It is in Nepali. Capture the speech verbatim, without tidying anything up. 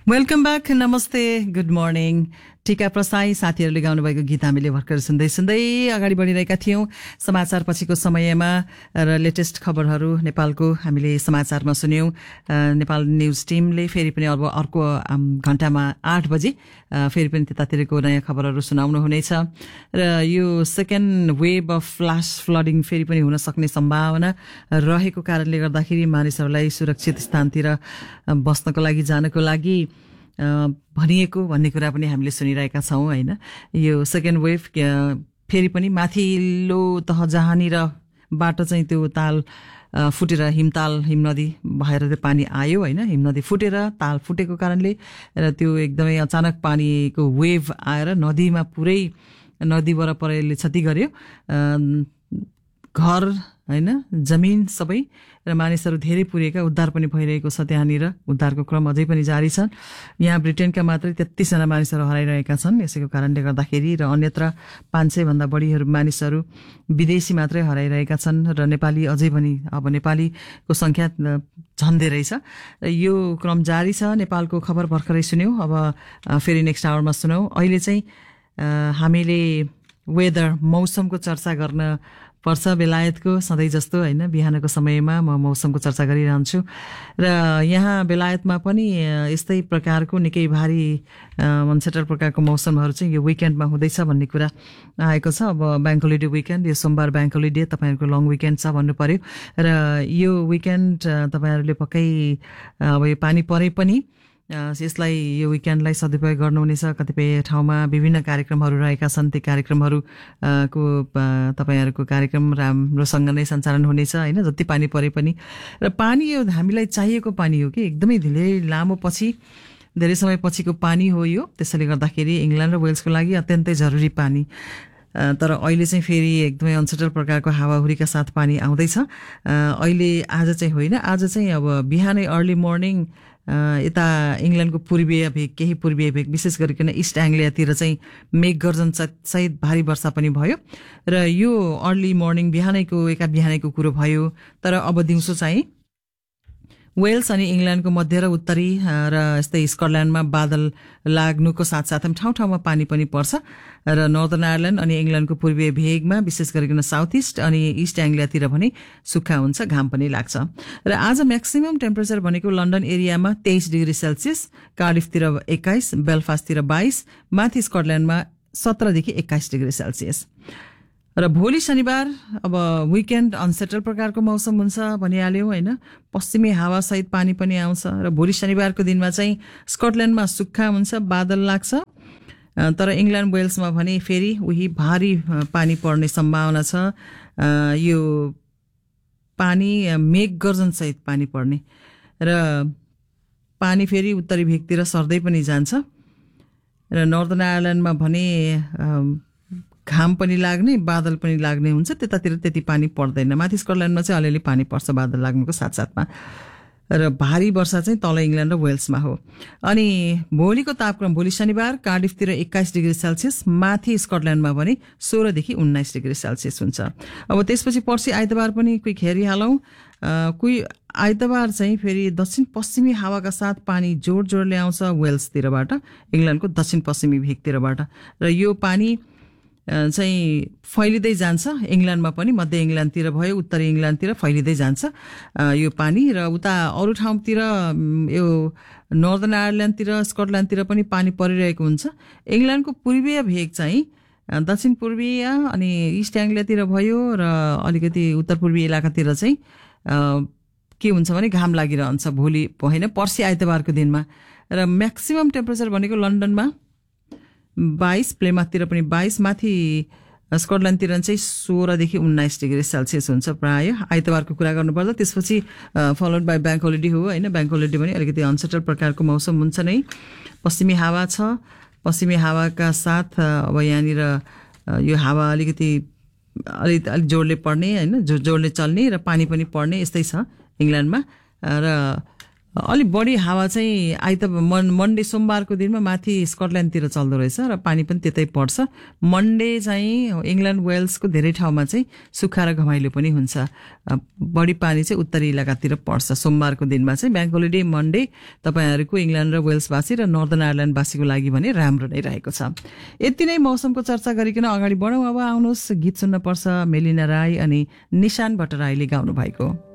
वेलकम ब्याक, नमस्ते, गुड मर्निङ। टिका प्रसाई साथीहरूले गाउनुभएको गीत हामीले भर्खर सुन्दै सुन्दै अगाडि बढिरहेका थियौँ समाचार पछिको समयमा र लेटेस्ट खबरहरू नेपालको हामीले समाचारमा सुन्यौँ। नेपाल न्युज टिमले फेरि पनि अब अर्को घण्टामा आठ बजे फेरि पनि त्यतातिरको नयाँ खबरहरू सुनाउनु हुनेछ र यो second wave of flash flooding फेरि पनि हुन सक्ने सम्भावना रहेको कारणले गर्दाखेरि मानिसहरूलाई सुरक्षित स्थानतिर बस्नको लागि जानको लागि भनिएको भन्ने कुरा पनि हामीले सुनिरहेका छौँ होइन। यो सेकेन्ड वेभ फेरि पनि माथिल्लो तह जहाँनिर बाट चाहिँ त्यो ताल फुटेर हिमताल हिमनदी भएर त्यो पानी आयो होइन, हिमनदी फुटेर ताल फुटेको कारणले र त्यो एकदमै अचानक पानीको वेभ आएर नदीमा पुरै नदी वरपरले क्षति गर्यो, घर होइन, जमिन सबै र मानिसहरू धेरै पुगेका, उद्धार पनि भइरहेको छ। त्यहाँनिर उद्धारको क्रम अझै पनि जारी छ। यहाँ ब्रिटेनका मात्रै तेत्तीसजना मानिसहरू हराइरहेका छन् यसैको कारणले गर्दाखेरि र अन्यत्र पाँच सय भन्दा बढीहरू मानिसहरू विदेशी मात्रै हराइरहेका छन् र नेपाली अझै पनि अब नेपालीको संख्या झन् धेरै छ। यो क्रम जारी छ। नेपालको खबर भर्खरै सुन्यौँ, अब फेरि नेक्स्ट आवरमा सुनौँ। अहिले चाहिँ हामीले वेदर मौसमको चर्चा गर्न पर्छ बेलायतको सधैँ जस्तो होइन। बिहानको समयमा म मौसमको चर्चा गरिरहन्छु र यहाँ बेलायतमा पनि यस्तै प्रकारको निकै भारी अनसेटल प्रकारको मौसमहरू चाहिँ यो विकेन्डमा हुँदैछ भन्ने कुरा आएको छ। अब ब्याङ्क होलिडे विकेन्ड, यो सोमबार ब्याङ्क होलिडे, तपाईँहरूको लङ विकेन्ड छ भन्नु पर्यो र यो विकेन्ड तपाईँहरूले पक्कै अब यो पानी परे पनि यसलाई यो विकेन्डलाई सदुपयोग गर्नुहुनेछ। कतिपय ठाउँमा विभिन्न कार्यक्रमहरू रहेका छन्, ती कार्यक्रमहरू को तपाईँहरूको कार्यक्रम राम्रोसँग नै सञ्चालन हुनेछ होइन, जति पानी परे पनि। र पानी यो हामीलाई चाहिएको पानी हो कि एकदमै धेरै लामो पछि धेरै समय पछिको पानी हो यो, त्यसैले गर्दाखेरि इङ्ल्यान्ड र वेल्सको लागि अत्यन्तै जरुरी पानी। तर अहिले चाहिँ फेरि एकदमै अनसेटल प्रकारको हावाहुरीका साथ पानी आउँदैछ। अहिले आज चाहिँ होइन, आज चाहिँ अब बिहानै अर्ली मर्निङ यता इङ्ल्यान्डको पूर्वीय भेग, केही पूर्वीय भेग विशेष गरिकन इस्ट एङ्ग्लियातिर चाहिँ मेघ गर्जन सहित भारी वर्षा पनि भयो र यो अर्ली मर्निङ बिहानैको एका बिहानैको कुरो भयो। तर अब दिउँसो चाहिँ वेल्स अनि इङ्ल्यान्डको मध्य र उत्तरी र यस्तै स्कटल्यान्डमा बादल लाग्नुको साथसाथै ठाउँ ठाउँमा पानी पनि पर्छ र नर्दर्न आयरल्यान्ड अनि इङ्ल्यान्डको पूर्वीय भेगमा विशेष गरिकन साउथ इस्ट अनि इस्ट एङ्ग्लियातिर भने सुक्खा हुन्छ, घाम पनि लाग्छ। र आज म्याक्सिमम टेम्परेचर भनेको लन्डन एरियामा तेइस डिग्री सेल्सियस, कार्डिफतिर एक्काइस, बेलफास्टतिर बाइस, माथि स्कटल्यान्डमा सत्रदेखि एक्काइस डिग्री सेल्सियस। र भोलि शनिबार अब विकेन्ड अनसेटल प्रकारको मौसम हुन्छ भनिहाल्यौँ होइन, पश्चिमी हावा सहित पानी पनि आउँछ र भोलि शनिबारको दिनमा चाहिँ स्कटल्यान्डमा सुक्खा हुन्छ, बादल लाग्छ, तर इङ्ल्यान्ड वेल्समा भने फेरि उही भारी पानी पर्ने सम्भावना छ। यो पानी मेघ गर्जन सहित पानी पर्ने र पानी फेरि उत्तरी भेगतिर सर्दै पनि जान्छ र नर्दर्न आयरल्यान्डमा भने घाम पनि लाग्ने, बादल पनि लाग्ने हुन्छ, त्यतातिर त्यति पानी पर्दैन। माथि स्कटल्यान्डमा चाहिँ अलिअलि पानी पर्छ बादल लाग्नुको साथसाथमा र भारी वर्षा चाहिँ तल इङ्ल्यान्ड र वेल्समा हो। अनि भोलिको तापक्रम, भोलि शनिबार कार्डिफतिर एक्काइस डिग्री सेल्सियस, माथि स्कटल्यान्डमा भने सोह्रदेखि उन्नाइस डिग्री सेल्सियस हुन्छ। अब त्यसपछि पर्सि आइतबार पनि कोही हेरिहालौँ। कोही आइतबार चाहिँ फेरि दक्षिण पश्चिमी हावाका साथ पानी जोड जोडले आउँछ वेल्सतिरबाट, इङ्ल्यान्डको दक्षिण पश्चिमी भेगतिरबाट र यो पानी चाहिँ फैलिँदै जान्छ। इङ्ल्यान्डमा पनि मध्य इङ्ल्यान्डतिर भयो, उत्तरी इङ्ल्यान्डतिर फैलिँदै जान्छ यो पानी र उता अरू ठाउँतिर यो नर्दर्न आयरल्यान्डतिर स्कटल्यान्डतिर पनि पानी परिरहेको हुन्छ। इङ्ल्यान्डको पूर्वीय भेग चाहिँ दक्षिण पूर्वीय अनि इस्ट एङ्ग्लियातिर भयो र अलिकति उत्तर पूर्वी इलाकातिर चाहिँ के हुन्छ भने घाम लागिरहन्छ भोलि होइन, पर्सि आइतबारको दिनमा। र म्याक्सिमम टेम्परेचर भनेको लन्डनमा बाइस, प्लेमाथतिर पनि बाइस, माथि स्कटल्यान्डतिर चाहिँ सोह्रदेखि उन्नाइस डिग्री सेल्सियस हुन्छ प्राय आइतबारको कुरा गर्नुपर्दा। त्यसपछि फलोड बाई ब्याङ्क होलिडे हो होइन, ब्याङ्क होलिडे पनि अलिकति अनसेटल प्रकारको मौसम हुन्छ नै। पश्चिमी हावा छ, पश्चिमी हावाका साथ अब यहाँनिर यो हावा अलिकति अलिक अलिक जोडले पर्ने होइन, जो जोडले चल्ने र पानी पनि पर्ने यस्तै छ इङ्ल्यान्डमा। र अलिक बढी हावा चाहिँ आइतबार मन मन्डे सोमबारको दिनमा माथि स्कटल्यान्डतिर चल्दो रहेछ र पानी पनि त्यतै पर्छ। मन्डे चाहिँ इङ्ल्यान्ड वेल्सको धेरै ठाउँमा चाहिँ सुक्खा र घमाइलो पनि हुन्छ। बढी पानी चाहिँ उत्तरी इलाकातिर पर्छ सोमबारको दिनमा चाहिँ। ब्याङ्क होलिडे मन्डे तपाईँहरूको इङ्ल्यान्ड र वेल्सवासी र नर्दर्न आयरल्यान्डवासीको लागि भने राम्रो नै रहेको छ। यति नै मौसमको चर्चा गरिकन अगाडि बढौँ। अब आउनुहोस्, गीत सुन्न पर्छ। मेलिना राई अनि निशान भट्टराईले गाउनु भएको।